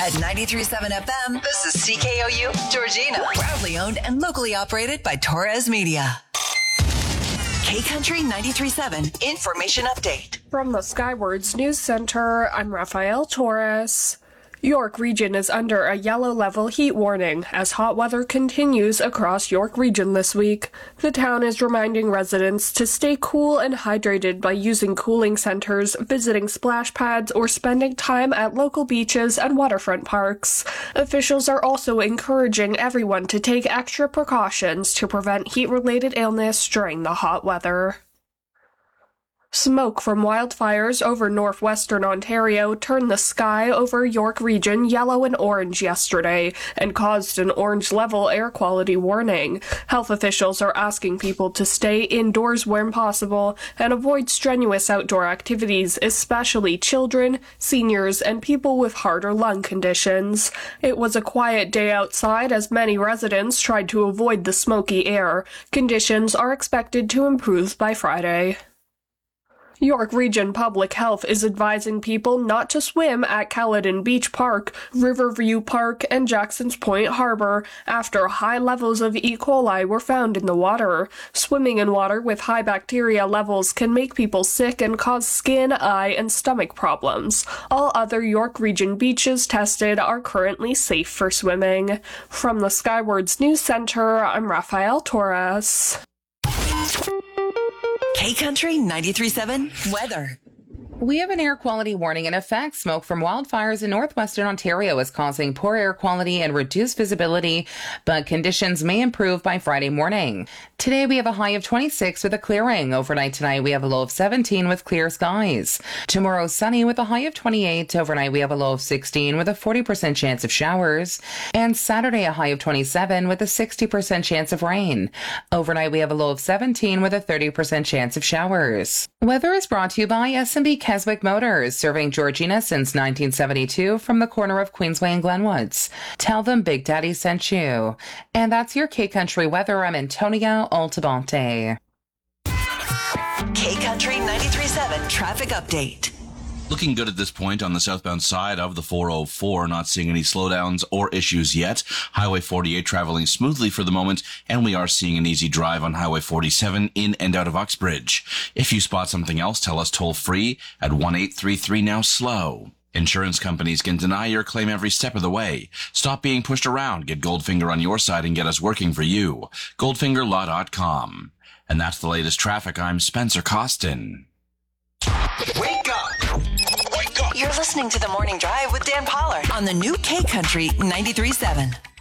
At 93.7 FM, this is CKOU Georgina. Proudly owned and locally operated by Torres Media. K-Country 93.7 Information Update. From the Skywards News Center, I'm Rafael Torres. York Region is under a yellow level heat warning as hot weather continues across York Region this week. The town is reminding residents to stay cool and hydrated by using cooling centers, visiting splash pads, or spending time at local beaches and waterfront parks. Officials are also encouraging everyone to take extra precautions to prevent heat-related illness during the hot weather. Smoke from wildfires over northwestern Ontario turned the sky over York Region yellow and orange yesterday and caused an orange-level air quality warning. Health officials are asking people to stay indoors where possible and avoid strenuous outdoor activities, especially children, seniors, and people with heart or lung conditions. It was a quiet day outside as many residents tried to avoid the smoky air. Conditions are expected to improve by Friday. York Region Public Health is advising people not to swim at Caledon Beach Park, Riverview Park, and Jackson's Point Harbor after high levels of E. coli were found in the water. Swimming in water with high bacteria levels can make people sick and cause skin, eye, and stomach problems. All other York Region beaches tested are currently safe for swimming. From the Skywards News Center, I'm Rafael Torres. K-Country 93.7 Weather. We have an air quality warning in effect. Smoke from wildfires in northwestern Ontario is causing poor air quality and reduced visibility, but conditions may improve by Friday morning. Today we have a high of 26 with a clearing. Overnight tonight we have a low of 17 with clear skies. Tomorrow sunny with a high of 28. Overnight we have a low of 16 with a 40% chance of showers. And Saturday a high of 27 with a 60% chance of rain. Overnight we have a low of 17 with a 30% chance of showers. Weather is brought to you by S&B Keswick Motors, serving Georgina since 1972 from the corner of Queensway and Glenwoods. Tell them Big Daddy sent you. And that's your K-Country weather. I'm Antonia Altabante. K-Country 93.7 Traffic Update. Looking good at this point on the southbound side of the 404, not seeing any slowdowns or issues yet. Highway 48 traveling smoothly for the moment, and we are seeing an easy drive on Highway 47 in and out of Uxbridge. If you spot something else, tell us toll free at 1-833-NOW-SLOW. Insurance companies can deny your claim every step of the way. Stop being pushed around. Get Goldfinger on your side and get us working for you. GoldfingerLaw.com. And that's the latest traffic. I'm Spencer Costin. Wake up! Wake up! You're listening to The Morning Drive with Dan Pollard on the new K-Country 93.7.